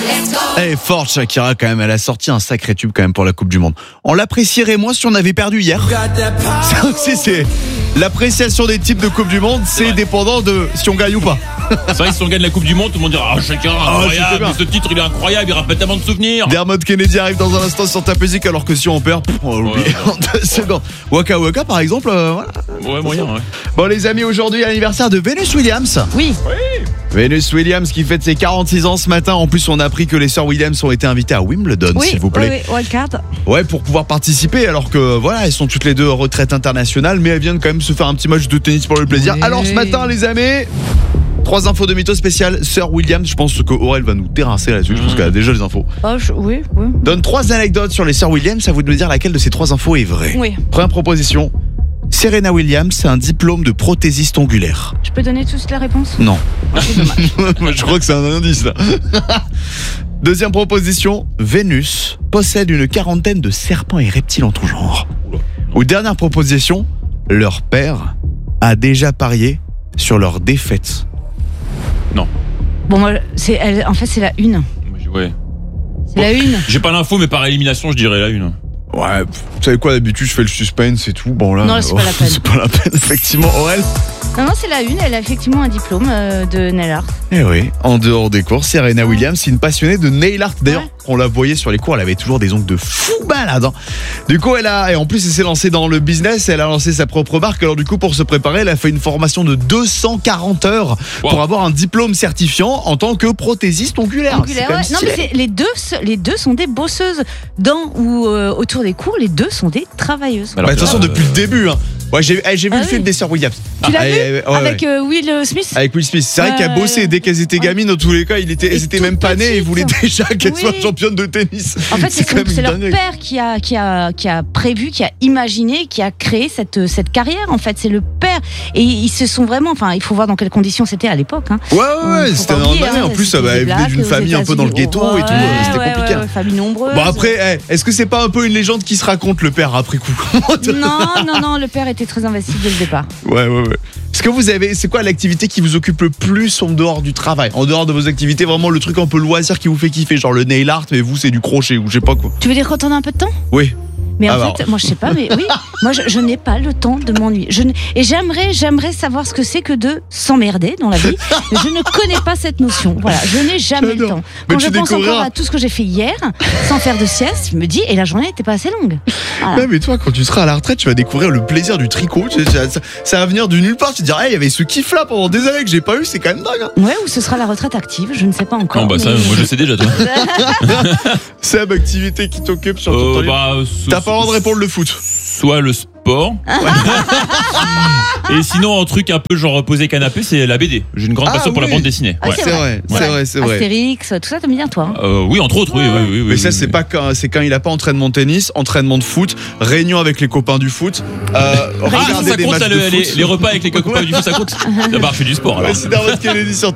Elle est forte Shakira quand même, elle a sorti un sacré tube quand même pour la Coupe du Monde. On l'apprécierait moins si on avait perdu hier. Ça aussi c'est l'appréciation des types de Coupe du Monde, c'est dépendant de si on gagne ou pas. C'est vrai que si on gagne la Coupe du Monde, tout le monde dira Shakira, incroyable, ce titre il est incroyable, il rappelle tellement de souvenirs. Dermot Kennedy arrive dans un instant sur ta musique, alors que si on perd, on va l'oublier en 2 secondes. Waka Waka par exemple, voilà. Ouais, moyen, ouais. Bon les amis, aujourd'hui l'anniversaire de Venus Williams. Oui. Venus Williams qui fête ses 46 ans ce matin. En plus on a appris que les sœurs Williams ont été invitées à Wimbledon, Oui, s'il vous plaît. oui, wildcard. Ouais, pour pouvoir participer, alors que voilà, elles sont toutes les deux en retraite internationale, mais elles viennent quand même se faire un petit match de tennis pour le plaisir. Oui. Alors ce matin les amis, 3 infos de mytho spéciales sœur Williams. Je pense que Aurel va nous terrasser là-dessus, je pense qu'elle a déjà les infos. Oh, oui. Donne 3 anecdotes sur les sœurs Williams, à vous de me dire laquelle de ces 3 infos est vraie. Oui. Première proposition, Serena Williams a un diplôme de prothésiste ongulaire. Je peux donner tout de suite la réponse? Non. C'est dommage. Je crois que c'est un indice là. Deuxième proposition, Vénus possède une 40aine de serpents et reptiles en tout genre. Ou dernière proposition, leur père a déjà parié sur leur défaite. Bon, moi, en fait, c'est la une. Ouais. C'est la une. J'ai pas l'info, mais par élimination, je dirais la une. Ouais, vous savez quoi, d'habitude je fais le suspense et tout. Bon là, Non, c'est pas la peine. C'est pas la peine, effectivement. Aurel. Non, c'est la une. Elle a effectivement un diplôme de nail art. Eh oui, en dehors des cours, Serena Williams, c'est une passionnée de nail art. D'ailleurs, Ouais. on la voyait sur les cours, elle avait toujours des ongles de fou malade. Hein. Du coup, et en plus, elle s'est lancée dans le business, elle a lancé sa propre marque. Alors du coup, pour se préparer, elle a fait une formation de 240 heures pour avoir un diplôme certifiant en tant que prothésiste ongulaire. C'est quand même Non, stylé. mais les deux sont des bosseuses. Dans ou autour des cours, les deux sont des travailleuses. Alors, Bah, de toute façon, depuis le début. Hein. Ouais, j'ai vu Ah le oui. film des sœurs Williams. Tu l'as vu ouais, avec ouais. Will Smith? Avec Will Smith. C'est vrai qu'elle bossait dès qu'elles étaient gamines, dans tous les cas, elles étaient toutes même pas nées et voulaient petites. déjà qu'elles Oui. soient championnes de tennis. En fait, quand même c'est une leur dinguerie. père qui a prévu, qui a imaginé, qui a créé cette carrière. En fait, c'est le père. Et ils se sont vraiment. Enfin, il faut voir dans quelles conditions c'était à l'époque. Hein. Ouais, Faut c'était pas un oublier, dingue. En plus, c'était elle des venait d'une blacks aux famille un peu dans le États-Unis. ghetto et tout. C'était compliqué. Ouais, famille nombreuse. Bon, après, est-ce que c'est pas un peu une légende qui se raconte le père après coup? Non, le père était très investi dès le départ. Ouais. Est-ce que c'est quoi l'activité qui vous occupe le plus en dehors du travail? En dehors de vos activités, vraiment le truc un peu loisir qui vous fait kiffer, genre le nail art, mais vous c'est du crochet ou je sais pas quoi. Tu veux dire quand on a un peu de temps? Oui. Mais en Alors. fait, moi je sais pas, mais oui, moi je n'ai pas le temps de m'ennuyer. Et j'aimerais savoir ce que c'est que de s'emmerder dans la vie. Mais je ne connais pas cette notion. Voilà, je n'ai jamais le J'adore. temps. Mais Quand tu je pense découvriras. encore à tout ce que j'ai fait hier, sans faire de sieste, je me dis, et la journée n'était pas assez longue. Voilà. Ouais, mais toi, quand tu seras à la retraite, tu vas découvrir le plaisir du tricot. Ça va venir de nulle part. Tu te diras, il y avait ce kiff-là pendant des années que j'ai pas eu. C'est quand même dingue. Hein. Ouais, ou ce sera la retraite active, je ne sais pas encore. Non, bah ça, mais- moi je sais déjà, toi. Seb, activité qui t'occupe sur ton temps libre. T'as pas le droit de répondre le foot. Soit le sport. Et sinon, un truc un peu genre reposé canapé, c'est la BD. J'ai une grande Ah passion pour la oui. bande dessinée. Ah, Ouais. c'est C'est vrai. vrai, c'est vrai. Astérix, tout ça, t'aimes bien toi. Oui, entre autres, oui. Mais ça, c'est pas quand, c'est quand il a pas entraînement de tennis, entraînement de foot, réunion avec les copains du foot, regarder ça des compte, matchs ça, de foot. les repas avec les copains du foot, ça compte. D'abord, je fais du sport alors. Ouais, c'est Dermot Kennedy sur